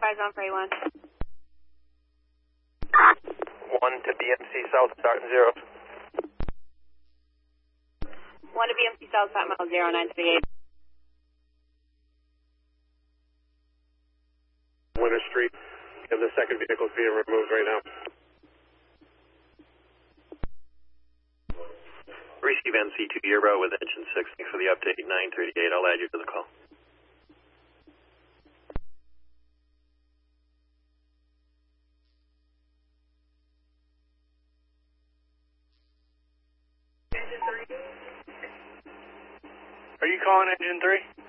Enterprise on for A1. 1 to BMC South, starting 0. 1 to BMC South, start mile 0938. Winter Street, and the second vehicle is being removed right now. Receive NC2 Yearbout with engine 6. Thanks for the update, 938. I'll add you to the call. Are you calling engine 3?